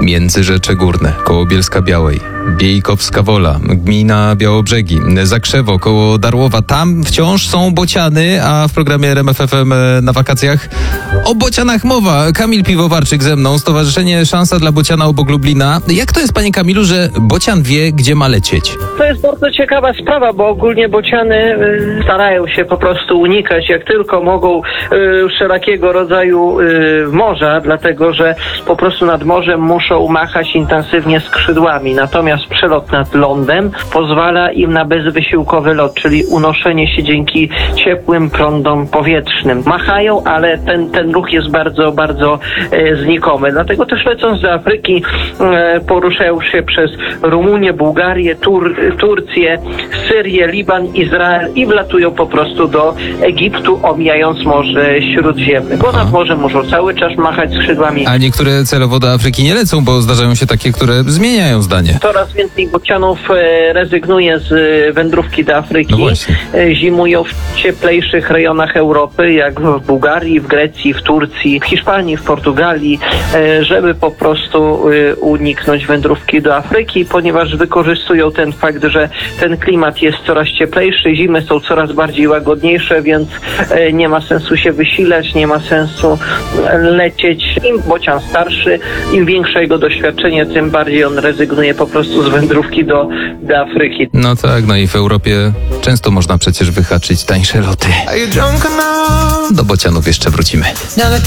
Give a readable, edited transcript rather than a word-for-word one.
Międzyrzecze Górne, koło Bielska Białej, Biejkowska Wola, gmina Białobrzegi, Zakrzewo, koło Darłowa. Tam wciąż są bociany, a w programie RMF FM na wakacjach o bocianach mowa. Kamil Piwowarczyk ze mną, Stowarzyszenie Szansa dla Bociana obok Lublina. Jak to jest, panie Kamilu, że bocian wie, gdzie ma lecieć? To jest bardzo ciekawa sprawa, bo ogólnie bociany starają się po prostu unikać jak tylko mogą wszelakiego rodzaju morza, dlatego że po prostu nad morzem muszą machać intensywnie skrzydłami. Natomiast przelot nad lądem pozwala im na bezwysiłkowy lot, czyli unoszenie się dzięki ciepłym prądom powietrznym. Machają, ale ten ruch jest bardzo, bardzo znikomy. Dlatego też lecąc do Afryki poruszają się przez Rumunię, Bułgarię, Turcję, Syrię, Liban, Izrael i wlatują po prostu do Egiptu, omijając Morze Śródziemne. Bo nad morzem muszą cały czas machać skrzydłami. A niektóre celowo do Afryki nie lecą, bo zdarzają się takie, które zmieniają zdanie. Coraz więcej bocianów rezygnuje z wędrówki do Afryki. No właśnie. Zimują w cieplejszych rejonach Europy, jak w Bułgarii, w Grecji, w Turcji, w Hiszpanii, w Portugalii, żeby po prostu uniknąć wędrówki do Afryki, ponieważ wykorzystują ten fakt, że ten klimat jest coraz cieplejszy, zimy są coraz bardziej łagodniejsze, więc nie ma sensu się wysilać, nie ma sensu lecieć. Im bocian starszy, im większe jego doświadczenie, tym bardziej on rezygnuje po prostu z wędrówki do Afryki. No tak, no i w Europie często można przecież wyhaczyć tańsze loty. Do bocianów jeszcze wrócimy.